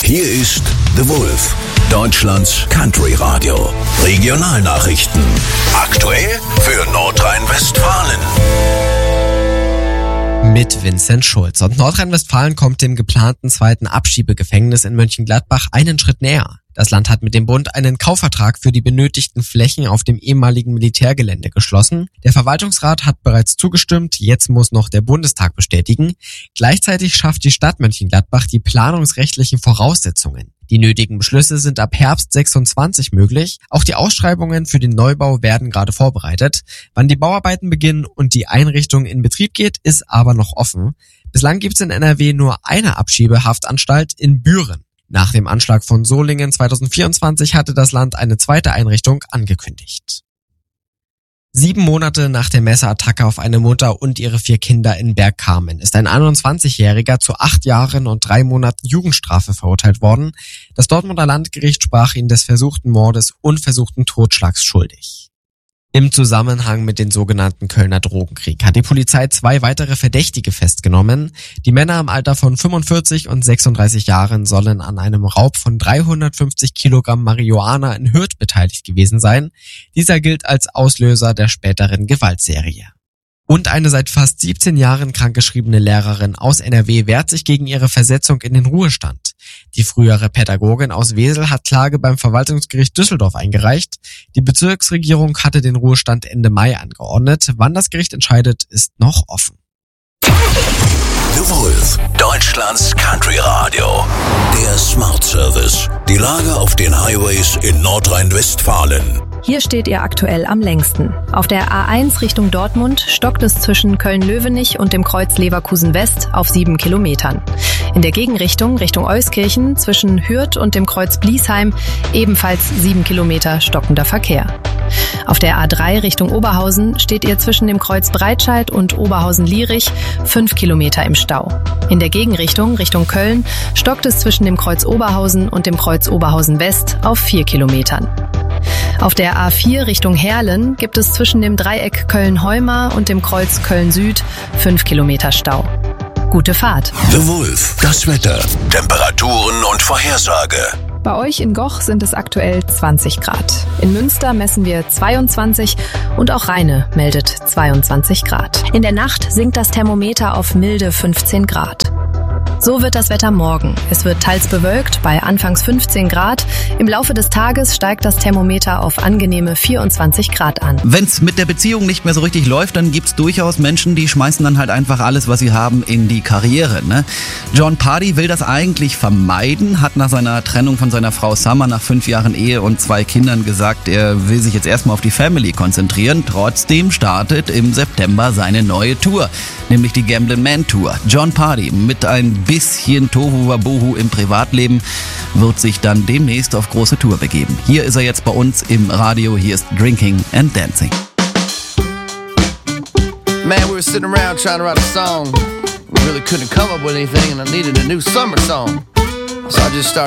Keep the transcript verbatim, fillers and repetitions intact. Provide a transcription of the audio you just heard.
Hier ist The Wolf, Deutschlands Country Radio. Regionalnachrichten. Aktuell für Nordrhein-Westfalen. Mit Vincent Schulz. Und Nordrhein-Westfalen kommt dem geplanten zweiten Abschiebegefängnis in Mönchengladbach einen Schritt näher. Das Land hat mit dem Bund einen Kaufvertrag für die benötigten Flächen auf dem ehemaligen Militärgelände geschlossen. Der Verwaltungsrat hat bereits zugestimmt, jetzt muss noch der Bundestag bestätigen. Gleichzeitig schafft die Stadt Mönchengladbach die planungsrechtlichen Voraussetzungen. Die nötigen Beschlüsse sind ab Herbst sechsundzwanzig möglich. Auch die Ausschreibungen für den Neubau werden gerade vorbereitet. Wann die Bauarbeiten beginnen und die Einrichtung in Betrieb geht, ist aber noch offen. Bislang gibt es in N R W nur eine Abschiebehaftanstalt in Büren. Nach dem Anschlag von Solingen zweitausendvierundzwanzig hatte das Land eine zweite Einrichtung angekündigt. Sieben Monate nach der Messerattacke auf eine Mutter und ihre vier Kinder in Bergkamen ist ein einundzwanzigjähriger zu acht Jahren und drei Monaten Jugendstrafe verurteilt worden. Das Dortmunder Landgericht sprach ihn des versuchten Mordes und versuchten Totschlags schuldig. Im Zusammenhang mit dem sogenannten Kölner Drogenkrieg hat die Polizei zwei weitere Verdächtige festgenommen. Die Männer im Alter von fünfundvierzig und sechsunddreißig Jahren sollen an einem Raub von dreihundertfünfzig Kilogramm Marihuana in Hürth beteiligt gewesen sein. Dieser gilt als Auslöser der späteren Gewaltserie. Und eine seit fast siebzehn Jahren krankgeschriebene Lehrerin aus N R W wehrt sich gegen ihre Versetzung in den Ruhestand. Die frühere Pädagogin aus Wesel hat Klage beim Verwaltungsgericht Düsseldorf eingereicht. Die Bezirksregierung hatte den Ruhestand Ende Mai angeordnet. Wann das Gericht entscheidet, ist noch offen. The Wolf, Deutschlands Country Radio. Der Smart Service. Die Lage auf den Highways in Nordrhein-Westfalen. Hier steht ihr aktuell am längsten. Auf der A eins Richtung Dortmund stockt es zwischen Köln-Löwenich und dem Kreuz Leverkusen-West auf sieben Kilometern. In der Gegenrichtung Richtung Euskirchen zwischen Hürth und dem Kreuz Bliesheim ebenfalls sieben Kilometer stockender Verkehr. Auf der A drei Richtung Oberhausen steht ihr zwischen dem Kreuz Breitscheid und Oberhausen-Lierich fünf Kilometer im Stau. In der Gegenrichtung Richtung Köln stockt es zwischen dem Kreuz Oberhausen und dem Kreuz Oberhausen-West auf vier Kilometern. Auf der A vier Richtung Herlen gibt es zwischen dem Dreieck Köln-Heumar und dem Kreuz Köln-Süd fünf Kilometer Stau. Gute Fahrt. The Wolf, das Wetter, Temperaturen und Vorhersage. Bei euch in Goch sind es aktuell zwanzig Grad. In Münster messen wir zweiundzwanzig und auch Rheine meldet zweiundzwanzig Grad. In der Nacht sinkt das Thermometer auf milde fünfzehn Grad. So wird das Wetter morgen. Es wird teils bewölkt bei anfangs fünfzehn Grad. Im Laufe des Tages steigt das Thermometer auf angenehme vierundzwanzig Grad an. Wenn's mit der Beziehung nicht mehr so richtig läuft, dann gibt's durchaus Menschen, die schmeißen dann halt einfach alles, was sie haben, in die Karriere. Ne? Jon Pardi will das eigentlich vermeiden, hat nach seiner Trennung von seiner Frau Summer nach fünf Jahren Ehe und zwei Kindern gesagt, er will sich jetzt erstmal auf die Family konzentrieren. Trotzdem startet im September seine neue Tour, nämlich die Gamblin' Man Tour. Jon Pardi mit ein bisschen Tohuwabohu im Privatleben wird sich dann demnächst auf große Tour begeben. Hier ist er jetzt bei uns im Radio. Hier ist Drinking and Dancing. Man, we were sitting around trying to write a song. We really couldn't come up with anything and I needed a new summer song. So I just started